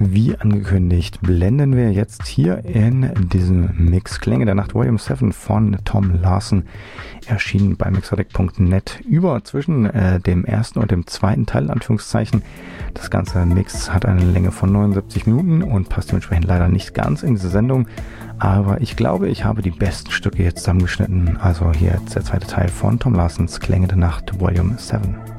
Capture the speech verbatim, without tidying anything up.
Wie angekündigt, blenden wir jetzt hier in diesem Mix Klänge der Nacht Volume sieben von Tom Larsen, erschienen bei mixodeck punkt net, über zwischen äh, dem ersten und dem zweiten Teil, in Anführungszeichen. Das ganze Mix hat eine Länge von neunundsiebzig Minuten und passt dementsprechend leider nicht ganz in diese Sendung. Aber ich glaube, ich habe die besten Stücke jetzt zusammengeschnitten. Also hier jetzt der zweite Teil von Tom Larsens Klänge der Nacht Volume sieben.